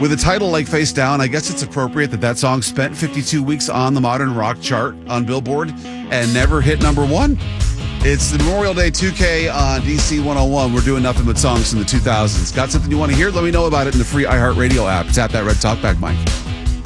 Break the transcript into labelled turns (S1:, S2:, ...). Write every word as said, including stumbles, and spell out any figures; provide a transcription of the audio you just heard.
S1: With a title like Face Down, I guess it's appropriate that that song spent fifty-two weeks on the modern rock chart on Billboard and never hit number one. It's the Memorial Day two K on D C one oh one. We're doing nothing but songs from the two thousands. Got something you want to hear? Let me know about it in the free iHeartRadio app. It's at that red talkback mic.